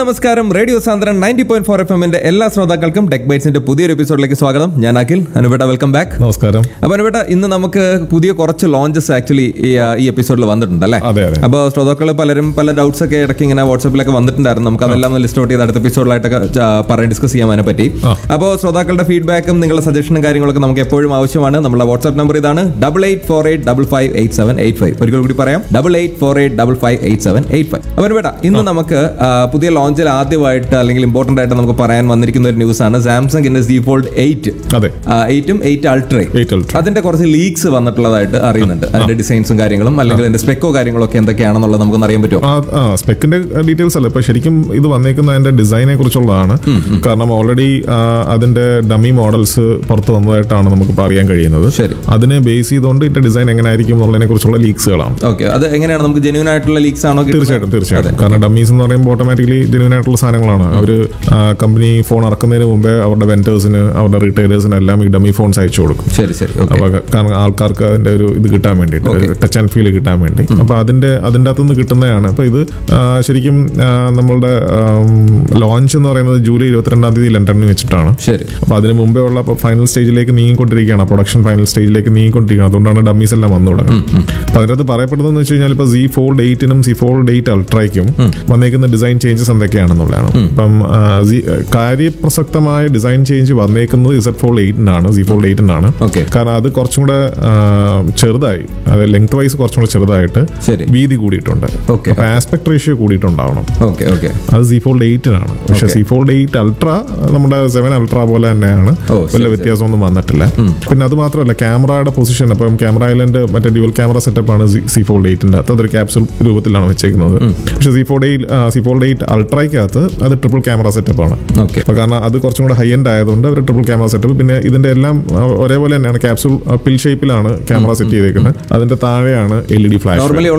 നമസ്കാരം. Radio സാന്ദ്രൻ 90.4 FM എല്ലാ ശ്രോതാക്കൾക്കും ടെക് ബൈറ്റ്സിന്റെ പുതിയൊരു എപ്പിസോഡിലേക്ക് സ്വാഗതം. ഞാൻ അഖിൽ. അനുപേട്ട, welcome back. നമസ്കാരം. അപ്പൊ അനുപേട്ട, ഇന്ന് നമുക്ക് പുതിയ കുറച്ച് ലോഞ്ചസ് ആക്ച്വലി ഈ എപ്പിസോഡിൽ വന്നിട്ടുണ്ട് അല്ലേ? അപ്പോൾ ശ്രോതാക്കൾ പലരും പല ഡൗട്ട്സ് ഒക്കെ ഇടയ്ക്ക് ഇങ്ങനെ വാട്സാപ്പിലൊക്കെ വന്നിട്ടുണ്ടായിരുന്നു. നമുക്ക് അതെല്ലാം ലിസ്റ്റ് ഔട്ട് ചെയ്ത് അടുത്ത എപ്പിസോഡിലായിട്ടൊക്കെ ഡിസ്കസ് ചെയ്യാൻ അതിനെ പറ്റി. അപ്പോൾ ശ്രോതാക്കളുടെ ഫീഡ്ബാക്കും നിങ്ങളുടെ സജഷനും കാര്യങ്ങളൊക്കെ നമുക്ക് എപ്പോഴും ആവശ്യമാണ്. നമ്മുടെ വാട്സ്ആപ്പ് നമ്പർ ഇതാണ് 8848558785. ഒരിക്കൽ കൂടി പറയാം, 8848558785. അപ്പോൾ അനുപേട്ട, ഇന്ന് നമുക്ക് പുതിയ ലോഞ്ചിൽ ആദ്യമായിട്ട് അല്ലെങ്കിൽ ഇമ്പോർട്ടന്റ് ആയിട്ട് നമുക്ക് പറയാൻ വന്നിരിക്കുന്ന ഒരു ന്യൂസ് ആണ് സാംസങ്ങിന്റെ Z Fold 8. 8ഉം 8 അൾട്രയും അതിന്റെ കുറച്ച് ലീക്സ് വന്നിട്ടുള്ളതായിട്ട് അറിയുന്നുണ്ട്. അതിന്റെ ഡിസൈൻസും കാര്യങ്ങളും അല്ലെങ്കിൽ അതിന്റെ സ്പെക്കോ കാര്യങ്ങളൊക്കെ എന്തൊക്കെയാണെന്നുള്ളത് നമുക്കൊന്ന് അറിയാൻ പറ്റുമോ? സ്പെക്കിന്റെ ഡീറ്റെയിൽസ് അല്ല, ഇപ്പൊ ശരിക്കും ഇത് വന്നേക്കുന്ന അതിന്റെ ഡിസൈനെ കുറിച്ചുള്ളതാണ്. കാരണം ഓൾറെഡി അതിന്റെ ഡമ്മി മോഡൽസ് പുറത്ത് വന്നതായിട്ടാണ് നമുക്ക് അറിയാൻ കഴിയുന്നത്. അതിനെ ബേസ് ചെയ്തുകൊണ്ട് ഇതിന്റെ ഡിസൈൻ എങ്ങനെ ആയിരിക്കും എന്നുള്ളതിനെ കുറിച്ചുള്ള ലീക്സുകളാണ്. ഓക്കെ, അത് എങ്ങനെയാണ് നമുക്ക് ജെന്യൂൻ ആയിട്ടുള്ള ലീക്സ് ആണോ? തീർച്ചയായിട്ടും. കാരണം ഡമ്മീസ് എന്ന് പറയുമ്പോൾ ഓട്ടോമാറ്റിക്കലി ജെന്യൂൻ ആയിട്ടുള്ള സാധനങ്ങളാണ്. അവര് കമ്പനി ഫോൺ ഇറക്കുന്നതിന് മുമ്പേ അവരുടെ വെൻഡേഴ്സിന് അവരുടെ റീറ്റെയിലേഴ്സിന് എല്ലാം ഈ ഡമ്മി ഫോൺസ് അയച്ചു കൊടുക്കും. അപ്പൊ കാരണം ആൾക്കാർക്ക് അതിന്റെ ഒരു ഇത് കിട്ടാൻ വേണ്ടിയിട്ട്, ടച്ച് ആൻഡ് ഫീൽ കിട്ടാൻ വേണ്ടി. അപ്പൊ അതിന്റെ അകത്തുനിന്ന് കിട്ടുന്നതാണ്. അപ്പൊ ഇത് ശരിക്കും നമ്മളുടെ ലോഞ്ച് എന്ന് പറയുന്നത് ജൂലൈ 22 ലണ്ടനിൽ വെച്ചിട്ടാണ്. അപ്പൊ അതിന് മുമ്പേ ഉള്ള ഫൈനൽ സ്റ്റേജിലേക്ക് നീങ്ങിക്കൊണ്ടിരിക്കുകയാണ്, പ്രൊഡക്ഷൻ ഫൈനൽ സ്റ്റേജിലേക്ക് നീങ്ങിക്കൊണ്ടിരിക്കുകയാണ്. അതുകൊണ്ടാണ് ഡമ്മീസ് എല്ലാം വന്നു തുടങ്ങുന്നത്. അപ്പൊ അതിനകത്ത് പറയപ്പെടുന്നതെന്ന് വെച്ച് കഴിഞ്ഞാൽ ഇപ്പൊ Z Fold 8നും Z Fold 8 അൾട്രയ്ക്കും വന്നേക്കുന്ന ഡിസൈൻ ചേഞ്ചസ് എന്തൊക്കെയാണെന്നുള്ളതാണ്. ഇപ്പം കാര്യപ്രസക്തമായ ഡിസൈൻ ചേഞ്ച് വന്നേക്കുന്നത് Z Fold 8നാണ്, Z Fold 8നാണ്. കാരണം അത് കുറച്ചും കൂടെ ചെറുതായി, അത് ലെങ്ത് വൈസ് കുറച്ചും കൂടെ ചെറുതായിട്ട് വീതി കൂടിയിട്ടുണ്ട്. Aspect ratio കൂടിയിട്ടുണ്ടാവണം. അത് Z Fold 8നാണ്. പക്ഷെ Z Fold 8 അൾട്ര നമ്മുടെ 7 അൾട്ര പോലെ തന്നെയാണ്, വലിയ വ്യത്യാസമൊന്നും വന്നിട്ടില്ല. പിന്നെ അത് മാത്രമല്ല, ക്യാമറയുടെ പൊസിഷൻ, അപ്പം ക്യാമറ ഐലൻഡ് മറ്റേ ഡ്യുവൽ ക്യാമറ സെറ്റപ്പ് ആണ് Z Fold 8ന്റെ അകത്ത്. അതൊരു ക്യാപ്സൂൾ രൂപത്തിലാണ് വെച്ചേക്കുന്നത്. പക്ഷെ Z Fold 8 അൾട്രയ്ക്കകത്ത് അത് ട്രിപ്പിൾ ക്യാമറ സെറ്റപ്പ് ആണ്. കാരണം അത് കുറച്ചും കൂടെ ഹൈ എൻഡ് ആയതുകൊണ്ട് അവർ ട്രിപ്പിൾ ക്യാമറ സെറ്റപ്പ്. പിന്നെ ഇതിന്റെ എല്ലാം ഒരേപോലെ തന്നെയാണ്, ക്യാപ്സൂൾ പിൽ ഷേപ്പിലാണ് ക്യാമറ സെറ്റ് ചെയ്തേക്കുന്നത്. അതിന്റെ താഴെയാണ് LED ഫ്ലാഷ്.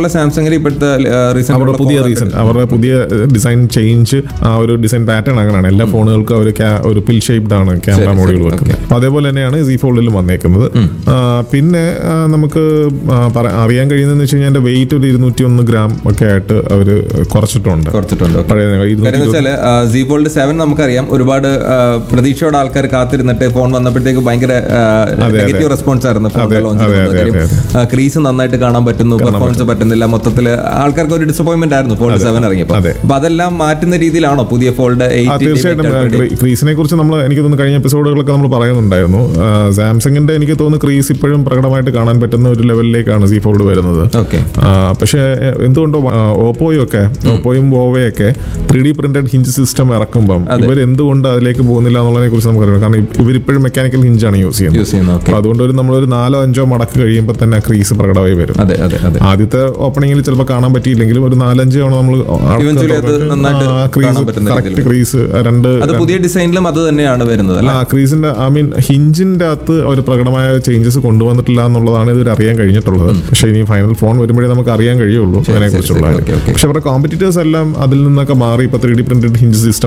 അവരുടെ പുതിയ ഡിസൈൻ ചേഞ്ച്, ആ ഒരു ഡിസൈൻ പാറ്റേൺ അങ്ങനെയാണ്. എല്ലാ ഫോണുകൾക്കും ഒരു പിൽ ഷേപ്ഡ് ആണ് ക്യാമറ മോഡ്യൂൾ വെക്കുന്നത്. അതേപോലെ തന്നെയാണ് Z Foldലും വന്നേക്കുന്നത്. പിന്നെ നമുക്ക് അറിയാൻ കഴിയുന്നതെന്ന് വെച്ച് കഴിഞ്ഞാൽ എന്റെ വെയിറ്റ് ഒരു 201 ഗ്രാം ഒക്കെ ആയിട്ട് അവര് കുറച്ചിട്ടുണ്ട്. Z Fold 7 നമുക്കറിയാം ഒരുപാട് പ്രതീക്ഷയോടെ ആൾക്കാർ കാത്തിരുന്നിട്ട് ഫോൺ വന്നപ്പോഴത്തേക്ക് ഭയങ്കര നെഗറ്റീവ് റെസ്പോൺസ് ആയിരുന്നു. ക്രീസ് നന്നായിട്ട് കാണാൻ പറ്റുന്നു, പെർഫോമൻസ് പറ്റുന്നില്ല, മൊത്തത്തിൽ ആൾക്കാർക്ക് ഒരു ഡിസപ്പോയിന്റ്മെന്റ് ആയിരുന്നു ഫോൾഡ് 7 ഇറങ്ങിയപ്പോൾ. അപ്പൊ അതെല്ലാം മാറ്റുന്ന രീതിയിലാണോ പുതിയ ഫോൾഡ് 8? തീർച്ചയായിട്ടും. ക്രീസിനെ കുറിച്ച് എനിക്ക് തോന്നുന്നു കഴിഞ്ഞ എപ്പിസോഡുകളൊക്കെ നമ്മൾ പറയുന്നുണ്ടായിരുന്നു. സാംസങ്ങിന്റെ എനിക്ക് തോന്നുന്നു ക്രീസ് ഇപ്പോഴും പ്രകടമായിട്ട് കാണാൻ പറ്റുന്ന ഒരു ലെവലിലേക്കാണ് Z Fold വരുന്നത്. പക്ഷേ എന്തുകൊണ്ടോ ഓപ്പോയും വോവയൊക്കെ 3D പ്രിന്റഡ് ഹിഞ്ച് സിസ്റ്റം ഇറക്കുമ്പം ഇവർ എന്തുകൊണ്ട് അതിലേക്ക് പോകുന്നില്ല എന്നുള്ളതിനെ കുറിച്ച് നമുക്കറിയാം. കാരണം ഇവരിപ്പോഴും മെക്കാനിക്കൽ ഹിഞ്ചാണ് യൂസ് ചെയ്യുന്നത്. അപ്പൊ അതുകൊണ്ട് നമ്മളൊരു 4-5 മടക്ക് കഴിയുമ്പോൾ തന്നെ ക്രീസ് പ്രകടമായി വരും. ആദ്യത്തെ ഓപ്പണിംഗിൽ ചിലപ്പോൾ കാണാൻ പറ്റിയില്ലെങ്കിലും ഒരു 4-5 തവണ നമ്മൾ ക്രീസ് പുതിയ ഡിസൈനിലും അത് തന്നെയാണ് വരുന്നത്. ക്രീസിന്റെ ഹിഞ്ചിന്റെ അകത്ത് അവർ പ്രകടമായ ചേഞ്ചസ് കൊണ്ടുവന്നിട്ടില്ല എന്നുള്ളതാണ് ഇതൊരു അറിയാൻ കഴിഞ്ഞിട്ടുള്ളത്. പക്ഷേ ഇനി ഫൈനൽ ഫോൺ വരുമ്പോഴേ നമുക്ക് അറിയാൻ കഴിയുള്ളൂ അതിനെ കുറിച്ചുള്ള. പക്ഷെ അവരുടെ കോമ്പറ്റീറ്റേഴ്സ് എല്ലാം അതിൽ നിന്നൊക്കെ മാറി ഇപ്പൊ 3D പ്രിന്റഡ് ഹിഞ്ച് സിസ്റ്റം